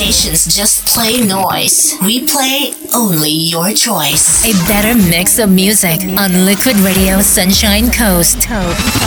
stations just play noise. We play only your choice. A better mix of music on Liquid Radio Sunshine Coast.